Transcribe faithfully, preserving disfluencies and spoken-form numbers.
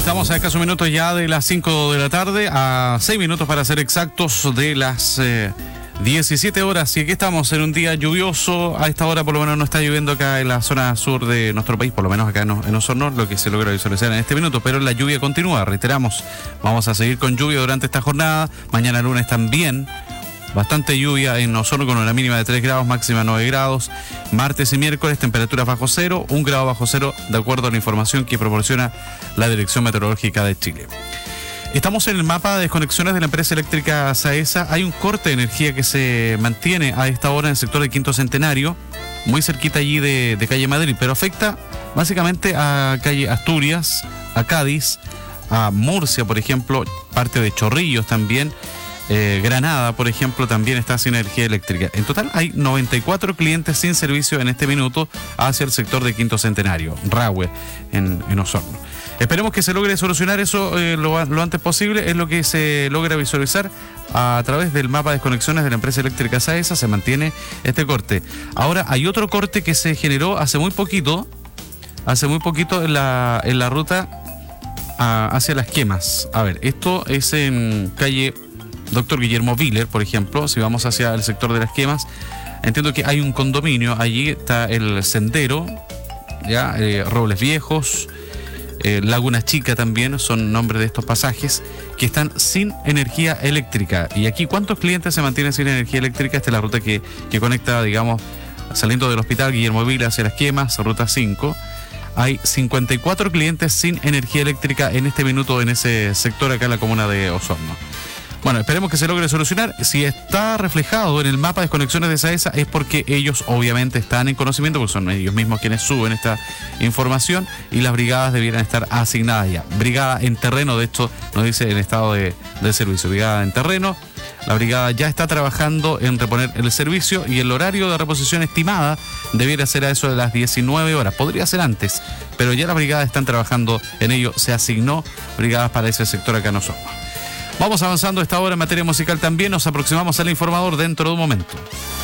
Estamos a escasos minutos ya de las cinco de la tarde, a seis minutos para ser exactos de las eh, diecisiete horas. Y aquí estamos en un día lluvioso. A esta hora por lo menos no está lloviendo acá en la zona sur de nuestro país, por lo menos acá en, en Osorno, lo que se logra visualizar en este minuto. Pero la lluvia continúa, reiteramos, vamos a seguir con lluvia durante esta jornada. Mañana lunes también. Bastante lluvia en Osorno con una mínima de tres grados, máxima nueve grados. Martes y miércoles, temperaturas bajo cero, un grado bajo cero, de acuerdo a la información que proporciona la Dirección Meteorológica de Chile. Estamos en el mapa de desconexiones de la empresa eléctrica SAESA. Hay un corte de energía que se mantiene a esta hora en el sector de Quinto Centenario, muy cerquita allí de, de calle Madrid, pero afecta básicamente a calle Asturias, a Cádiz, a Murcia, por ejemplo, parte de Chorrillos también. Eh, Granada, por ejemplo, también está sin energía eléctrica. En total hay noventa y cuatro clientes sin servicio en este minuto hacia el sector de Quinto Centenario, Rahue, en, en Osorno. Esperemos que se logre solucionar eso eh, lo, lo antes posible. Es lo que se logra visualizar a través del mapa de desconexiones de la empresa eléctrica SAESA. Se mantiene este corte. Ahora hay otro corte que se generó hace muy poquito, hace muy poquito en la, en la ruta a, hacia Las Quemas. A ver, esto es en calle Doctor Guillermo Viller, por ejemplo. Si vamos hacia el sector de Las Quemas, entiendo que hay un condominio, allí está el sendero, ya eh, Robles Viejos, eh, Laguna Chica también son nombres de estos pasajes que están sin energía eléctrica. Y aquí, ¿cuántos clientes se mantienen sin energía eléctrica? Esta es la ruta que, que conecta, digamos, saliendo del hospital Guillermo Viller hacia Las Quemas, ruta cinco. Hay cincuenta y cuatro clientes sin energía eléctrica en este minuto en ese sector acá en la comuna de Osorno. Bueno, esperemos que se logre solucionar. Si está reflejado en el mapa de desconexiones de SAESA es porque ellos obviamente están en conocimiento, porque son ellos mismos quienes suben esta información y las brigadas debieran estar asignadas ya. Brigada en terreno, de hecho, nos dice el estado de, del servicio. Brigada en terreno. La brigada ya está trabajando en reponer el servicio y el horario de reposición estimada debiera ser a eso de las diecinueve horas. Podría ser antes, pero ya las brigadas están trabajando en ello. Se asignó brigadas para ese sector acá en Osorno. Vamos avanzando a esta hora en materia musical también. Nos aproximamos al informador dentro de un momento.